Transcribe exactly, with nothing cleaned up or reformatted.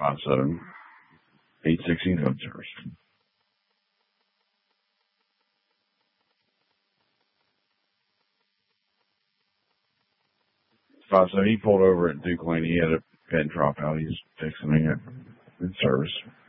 five seven, eight sixteen home service. five seven, he pulled over at Duke Lane. He had a pin drop out. He's fixing it in service.